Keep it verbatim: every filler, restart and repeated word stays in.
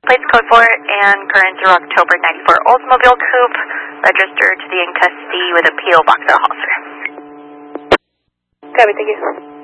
plates code four and current through October ninety-four Oldsmobile Coupe, registered to the in custody with a P O Box at Hollister. Copy, thank you.